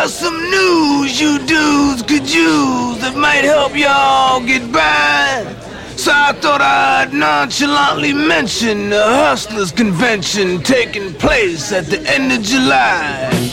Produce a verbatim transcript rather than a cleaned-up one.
got some news you dudes could use that might help y'all get by. So I thought I'd nonchalantly mention the Hustlers Convention taking place at the end of July.